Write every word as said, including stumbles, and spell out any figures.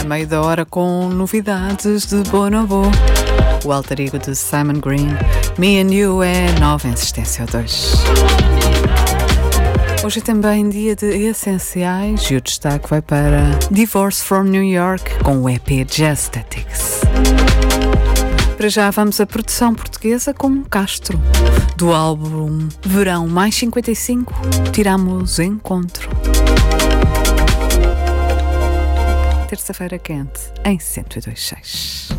Meio da hora com novidades de Bonobo. O alter ego de Simon Green, Me and You, é nova em Assistência dois. Hoje é também dia de essenciais e o destaque vai para Divorce from New York com o E P Jazz Tactics. Para já vamos à produção portuguesa com Castro. Do álbum Verão mais cinquenta e cinco, tiramos Encontro. Terça-feira quente em cento e dois ponto seis.